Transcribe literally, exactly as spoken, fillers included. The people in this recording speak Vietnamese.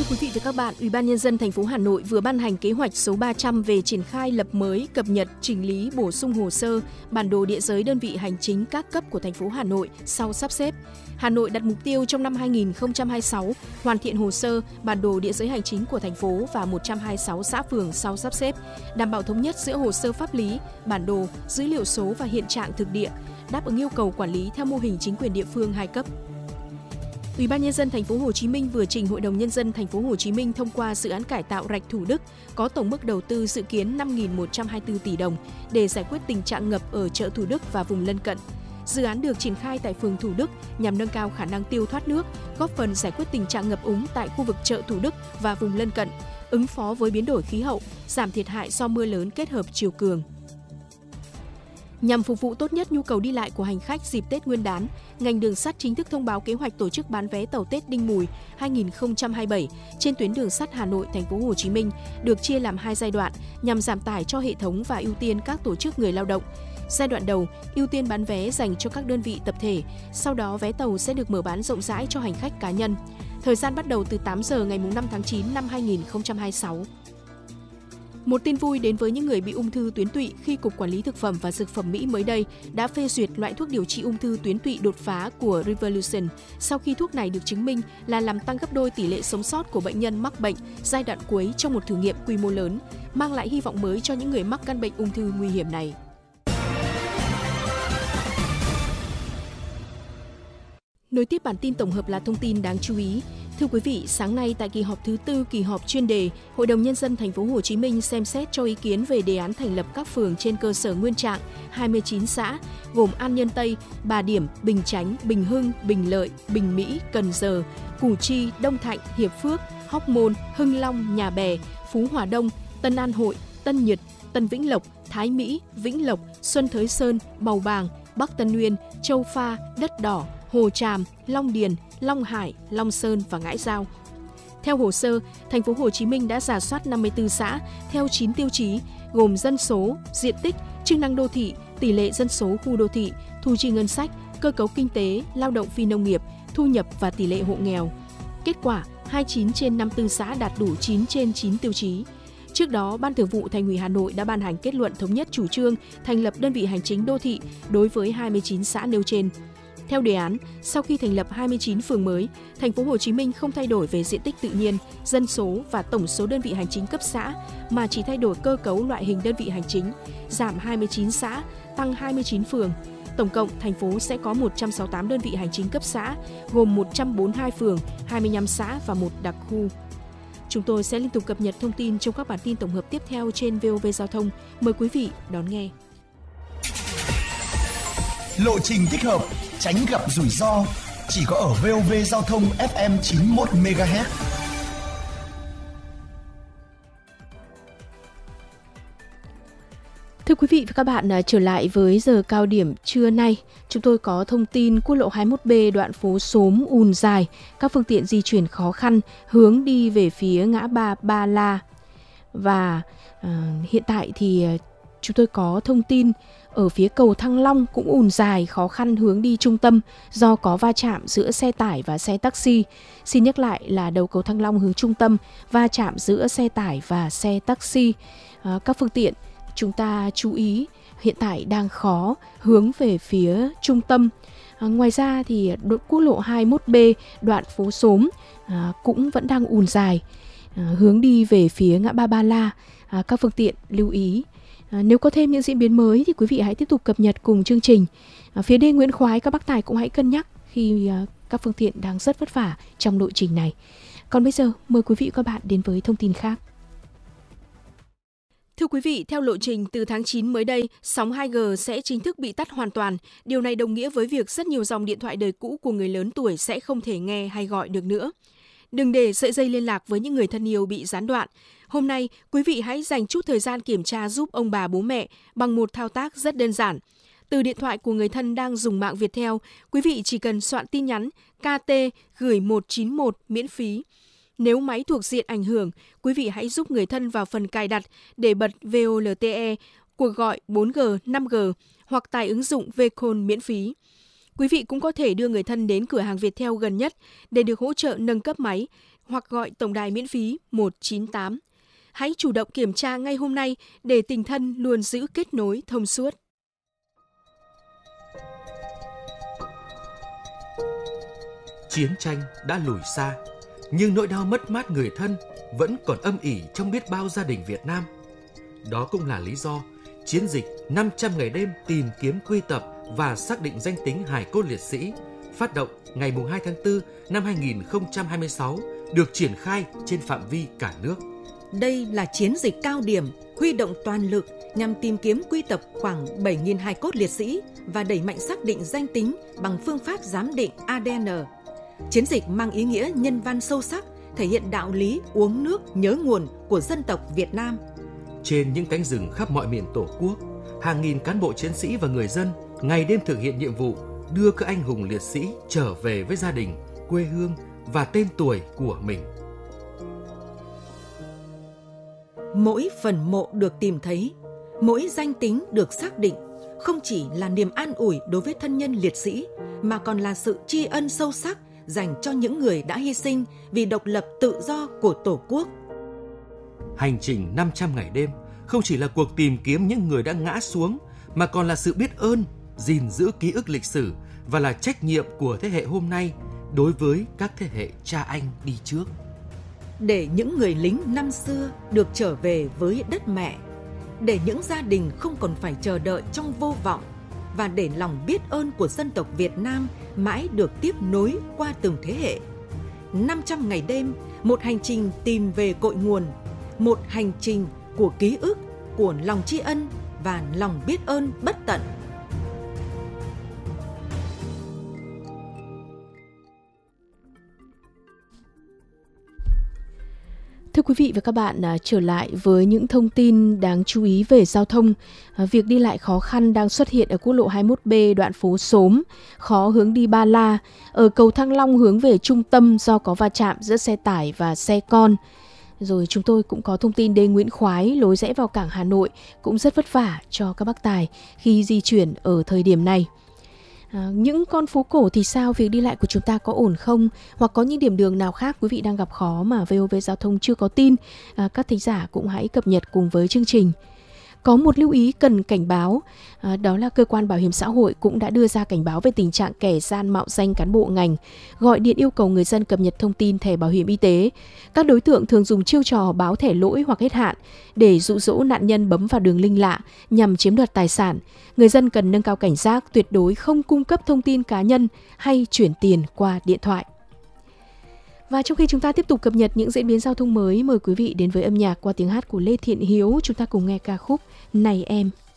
quý vị và các bạn, Ủy ban Nhân dân thành phố Hà Nội vừa ban hành kế hoạch số ba trăm về triển khai lập mới, cập nhật, chỉnh lý, bổ sung hồ sơ, bản đồ địa giới đơn vị hành chính các cấp của thành phố Hà Nội sau sắp xếp. Hà Nội đặt mục tiêu trong năm hai nghìn không trăm hai mươi sáu hoàn thiện hồ sơ, bản đồ địa giới hành chính của thành phố và một trăm hai mươi sáu xã phường sau sắp xếp, đảm bảo thống nhất giữa hồ sơ pháp lý, bản đồ, dữ liệu số và hiện trạng thực địa, đáp ứng yêu cầu quản lý theo mô hình chính quyền địa phương hai cấp. Ủy ban Nhân dân thành phố Hồ Chí Minh vừa trình Hội đồng Nhân dân thành phố Hồ Chí Minh thông qua dự án cải tạo rạch Thủ Đức có tổng mức đầu tư dự kiến năm nghìn một trăm hai mươi tư tỷ đồng để giải quyết tình trạng ngập ở chợ Thủ Đức và vùng lân cận. Dự án được triển khai tại phường Thủ Đức nhằm nâng cao khả năng tiêu thoát nước, góp phần giải quyết tình trạng ngập úng tại khu vực chợ Thủ Đức và vùng lân cận, ứng phó với biến đổi khí hậu, giảm thiệt hại do mưa lớn kết hợp chiều cường. Nhằm phục vụ tốt nhất nhu cầu đi lại của hành khách dịp Tết Nguyên đán, ngành đường sắt chính thức thông báo kế hoạch tổ chức bán vé tàu Tết Đinh Mùi hai nghìn không trăm hai mươi bảy trên tuyến đường sắt Hà Nội thành phố Hồ Chí Minh được chia làm hai giai đoạn nhằm giảm tải cho hệ thống và ưu tiên các tổ chức người lao động. Giai đoạn đầu, ưu tiên bán vé dành cho các đơn vị tập thể, sau đó vé tàu sẽ được mở bán rộng rãi cho hành khách cá nhân. Thời gian bắt đầu từ tám giờ ngày năm tháng chín năm hai nghìn không trăm hai mươi sáu. Một tin vui đến với những người bị ung thư tuyến tụy khi Cục Quản lý Thực phẩm và Dược phẩm Mỹ mới đây đã phê duyệt loại thuốc điều trị ung thư tuyến tụy đột phá của Revolution sau khi thuốc này được chứng minh là làm tăng gấp đôi tỷ lệ sống sót của bệnh nhân mắc bệnh giai đoạn cuối trong một thử nghiệm quy mô lớn, mang lại hy vọng mới cho những người mắc căn bệnh ung thư nguy hiểm này. Nối tiếp bản tin tổng hợp là thông tin đáng chú ý. Thưa quý vị, sáng nay tại kỳ họp thứ tư kỳ họp chuyên đề, Hội đồng Nhân dân thành phố Hồ Chí Minh xem xét cho ý kiến về đề án thành lập các phường trên cơ sở nguyên trạng hai mươi chín xã gồm An Nhân Tây, Bà Điểm, Bình Chánh, Bình Hưng, Bình Lợi, Bình Mỹ, Cần Giờ, Củ Chi, Đông Thạnh, Hiệp Phước, Hóc Môn, Hưng Long, Nhà Bè, Phú Hòa Đông, Tân An Hội, Tân Nhật, Tân Vĩnh Lộc, Thái Mỹ, Vĩnh Lộc, Xuân Thới Sơn, Bầu Bàng, Bắc Tân Uyên, Châu Pha, Đất Đỏ, Hồ Tràm, Long Điền, Long Hải, Long Sơn và Ngãi Giao. Theo hồ sơ, thành phố Hồ Chí Minh đã rà soát năm mươi tư xã theo chín tiêu chí gồm dân số, diện tích, chức năng đô thị, tỷ lệ dân số khu đô thị, thu chi ngân sách, cơ cấu kinh tế, lao động phi nông nghiệp, thu nhập và tỷ lệ hộ nghèo. Kết quả, hai mươi chín trên năm mươi tư xã đạt đủ chín trên chín tiêu chí. Trước đó, Ban Thường vụ Thành ủy Hà Nội đã ban hành kết luận thống nhất chủ trương thành lập đơn vị hành chính đô thị đối với hai mươi chín xã nêu trên. Theo đề án, sau khi thành lập hai mươi chín phường mới, thành phố Hồ Chí Minh không thay đổi về diện tích tự nhiên, dân số và tổng số đơn vị hành chính cấp xã mà chỉ thay đổi cơ cấu loại hình đơn vị hành chính, giảm hai mươi chín xã, tăng hai mươi chín phường. Tổng cộng, thành phố sẽ có một trăm sáu mươi tám đơn vị hành chính cấp xã, gồm một trăm bốn mươi hai phường, hai mươi lăm xã và một đặc khu. Chúng tôi sẽ liên tục cập nhật thông tin trong các bản tin tổng hợp tiếp theo trên vê o vê Giao thông. Mời quý vị đón nghe. Lộ trình thích hợp, tránh gặp rủi ro, chỉ có ở vê o vê Giao thông ép em chín mươi mốt mê ga héc. Thưa quý vị và các bạn, trở lại với giờ cao điểm trưa nay, chúng tôi có thông tin quốc lộ hai mươi mốt B đoạn phố Xóm ùn dài, các phương tiện di chuyển khó khăn hướng đi về phía ngã ba Ba La. Và uh, hiện tại thì uh, chúng tôi có thông tin ở phía cầu Thăng Long cũng ùn dài khó khăn hướng đi trung tâm do có va chạm giữa xe tải và xe taxi. Xin nhắc lại là đầu cầu Thăng Long hướng trung tâm va chạm giữa xe tải và xe taxi. À, các phương tiện chúng ta chú ý hiện tại đang khó hướng về phía trung tâm. À, ngoài ra thì quốc lộ hai mươi mốt B đoạn phố Xóm à, cũng vẫn đang ùn dài à, hướng đi về phía ngã ba Ba La. À, các phương tiện lưu ý. À, nếu có thêm những diễn biến mới thì quý vị hãy tiếp tục cập nhật cùng chương trình. À, phía đê Nguyễn Khoái, các bác tài cũng hãy cân nhắc khi à, các phương tiện đang rất vất vả trong lộ trình này. Còn bây giờ, mời quý vị và các bạn đến với thông tin khác. Thưa quý vị, theo lộ trình từ tháng chín mới đây, sóng hai G sẽ chính thức bị tắt hoàn toàn. Điều này đồng nghĩa với việc rất nhiều dòng điện thoại đời cũ của người lớn tuổi sẽ không thể nghe hay gọi được nữa. Đừng để sợi dây liên lạc với những người thân yêu bị gián đoạn. Hôm nay, quý vị hãy dành chút thời gian kiểm tra giúp ông bà bố mẹ bằng một thao tác rất đơn giản. Từ điện thoại của người thân đang dùng mạng Viettel, quý vị chỉ cần soạn tin nhắn ca tê gửi một chín một miễn phí. Nếu máy thuộc diện ảnh hưởng, quý vị hãy giúp người thân vào phần cài đặt để bật vê o lờ tê e, cuộc gọi bốn G, năm G hoặc tải ứng dụng Vcall miễn phí. Quý vị cũng có thể đưa người thân đến cửa hàng Viettel gần nhất để được hỗ trợ nâng cấp máy hoặc gọi tổng đài miễn phí một chín tám. Hãy chủ động kiểm tra ngay hôm nay để tình thân luôn giữ kết nối thông suốt. Chiến tranh đã lùi xa, nhưng nỗi đau mất mát người thân vẫn còn âm ỉ trong biết bao gia đình Việt Nam. Đó cũng là lý do chiến dịch năm trăm ngày đêm tìm kiếm quy tập và xác định danh tính hài cốt liệt sĩ phát động ngày hai tháng tư năm hai nghìn không trăm hai mươi sáu được triển khai trên phạm vi cả nước. Đây là chiến dịch cao điểm huy động toàn lực nhằm tìm kiếm quy tập khoảng bảy nghìn hài cốt liệt sĩ và đẩy mạnh xác định danh tính bằng phương pháp giám định a đê en. Chiến dịch mang ý nghĩa nhân văn sâu sắc, thể hiện đạo lý uống nước nhớ nguồn của dân tộc Việt Nam. Trên những cánh rừng khắp mọi miền Tổ quốc, hàng nghìn cán bộ chiến sĩ và người dân ngày đêm thực hiện nhiệm vụ đưa các anh hùng liệt sĩ trở về với gia đình, quê hương và tên tuổi của mình. Mỗi phần mộ được tìm thấy, mỗi danh tính được xác định không chỉ là niềm an ủi đối với thân nhân liệt sĩ mà còn là sự tri ân sâu sắc dành cho những người đã hy sinh vì độc lập tự do của Tổ quốc. Hành trình năm trăm ngày đêm không chỉ là cuộc tìm kiếm những người đã ngã xuống mà còn là sự biết ơn, gìn giữ ký ức lịch sử và là trách nhiệm của thế hệ hôm nay đối với các thế hệ cha anh đi trước. Để những người lính năm xưa được trở về với đất mẹ, để những gia đình không còn phải chờ đợi trong vô vọng và để lòng biết ơn của dân tộc Việt Nam mãi được tiếp nối qua từng thế hệ. năm trăm ngày đêm, một hành trình tìm về cội nguồn, một hành trình của ký ức, của lòng tri ân và lòng biết ơn bất tận. Thưa quý vị và các bạn, trở lại với những thông tin đáng chú ý về giao thông. Việc đi lại khó khăn đang xuất hiện ở quốc lộ hai mươi mốt B đoạn phố Xóm, khó hướng đi Ba La, ở cầu Thăng Long hướng về trung tâm do có va chạm giữa xe tải và xe con. Rồi chúng tôi cũng có thông tin đê Nguyễn Khoái lối rẽ vào cảng Hà Nội cũng rất vất vả cho các bác tài khi di chuyển ở thời điểm này. À, những con phố cổ thì sao? Việc đi lại của chúng ta có ổn không? Hoặc có những điểm đường nào khác quý vị đang gặp khó mà vê o vê Giao thông chưa có tin? À, các thính giả cũng hãy cập nhật cùng với chương trình. Có một lưu ý cần cảnh báo, à, đó là cơ quan bảo hiểm xã hội cũng đã đưa ra cảnh báo về tình trạng kẻ gian mạo danh cán bộ ngành, gọi điện yêu cầu người dân cập nhật thông tin thẻ bảo hiểm y tế. Các đối tượng thường dùng chiêu trò báo thẻ lỗi hoặc hết hạn để dụ dỗ nạn nhân bấm vào đường link lạ nhằm chiếm đoạt tài sản. Người dân cần nâng cao cảnh giác, tuyệt đối không cung cấp thông tin cá nhân hay chuyển tiền qua điện thoại. Và trong khi chúng ta tiếp tục cập nhật những diễn biến giao thông mới, mời quý vị đến với âm nhạc qua tiếng hát của Lê Thiện Hiếu. Chúng ta cùng nghe ca khúc Này Em.